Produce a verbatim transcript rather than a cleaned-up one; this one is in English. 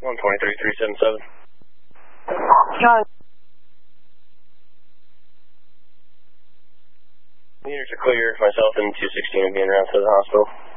one twenty-three, three seven seven. John. Meters are clear. Myself and two sixteen will be en route to the hospital.